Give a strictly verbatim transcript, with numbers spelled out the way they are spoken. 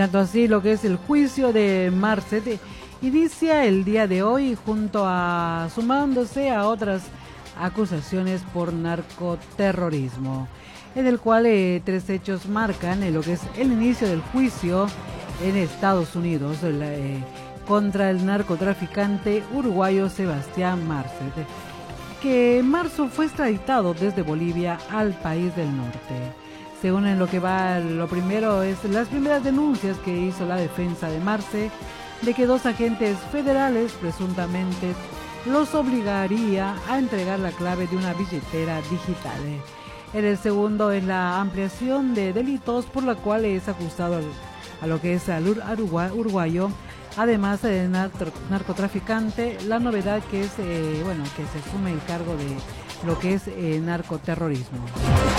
tanto así, lo que es el juicio de Marce inicia el día de hoy junto a sumándose a otras acusaciones por narcoterrorismo, en el cual eh, tres hechos marcan eh, lo que es el inicio del juicio en Estados Unidos la, eh, contra el narcotraficante uruguayo Sebastián Marce, que en marzo fue extraditado desde Bolivia al país del norte. Según en lo que va, lo primero es las primeras denuncias que hizo la defensa de Marce de que dos agentes federales presuntamente los obligaría a entregar la clave de una billetera digital. En el segundo es la ampliación de delitos por la cual es acusado a lo que es al uruguayo, además de narcotraficante. La novedad que es eh, bueno que se asume el cargo de lo que es eh, narcoterrorismo.